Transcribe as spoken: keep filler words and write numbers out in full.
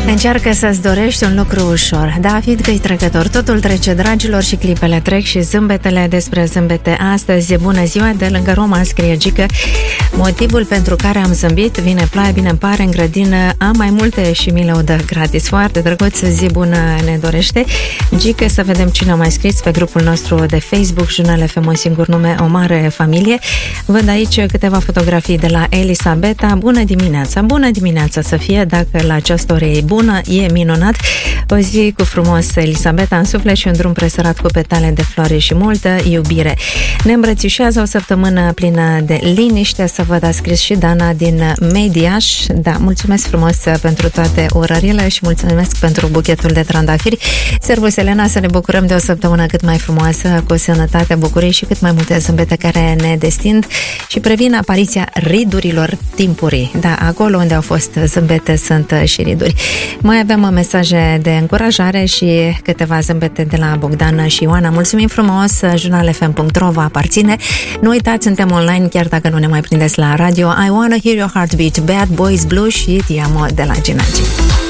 Încearcă să-ți dorești un lucru ușor. Da, fiindcă e trecător, totul trece, dragilor, și clipele trec și zâmbetele. Despre zâmbete astăzi. Bună ziua, de lângă Roma, scrie Gică. Motivul pentru care am zâmbit: vine ploaie, bine îmi pare, în grădină am mai multe și mi le o dă gratis. Foarte drăguț, zi bună ne dorește Gică. Să vedem cine a mai scris pe grupul nostru de Facebook, Jurnal F M, un singur nume, o mare familie. Văd aici câteva fotografii de la Elisabeta. Bună dimineața, bună dimineața să fie, dacă la această oră e bună, e minunat. O zi cu frumos, Elisabeta, în suflet și un drum presărat cu petale de floare și multă iubire. Ne îmbrățișează o săptămână plină de liniște. Să văd, a scris și Dana din Mediaș. Da, mulțumesc frumos pentru toate urările și mulțumesc pentru buchetul de trandafiri. Servus, Elena, să ne bucurăm de o săptămână cât mai frumoasă, cu sănătate, bucurie și cât mai multe zâmbete care ne destind și previn apariția ridurilor timpurii. Da, acolo unde au fost zâmbete sunt și riduri. Mai avem mesaje de încurajare și câteva zâmbete de la Bogdan și Ioana. Mulțumim frumos, jurnal f m punct r o vă aparține. Nu uitați, suntem online chiar dacă nu ne mai prindeți la radio. I Wanna Hear Your Heartbeat, Bad Boys Blue și Ti Amo de la Gina G.